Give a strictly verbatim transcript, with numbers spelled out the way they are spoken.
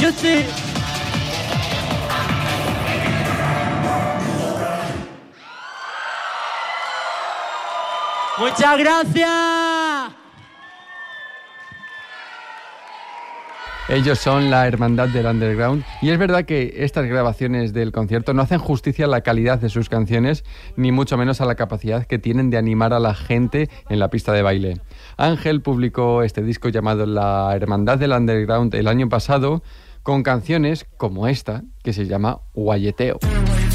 Music. Muchas gracias. Ellos son la Hermandad del Underground y es verdad que estas grabaciones del concierto no hacen justicia a la calidad de sus canciones, ni mucho menos a la capacidad que tienen de animar a la gente en la pista de baile. Ángel publicó este disco llamado La Hermandad del Underground el año pasado con canciones como esta, que se llama Guayeteo.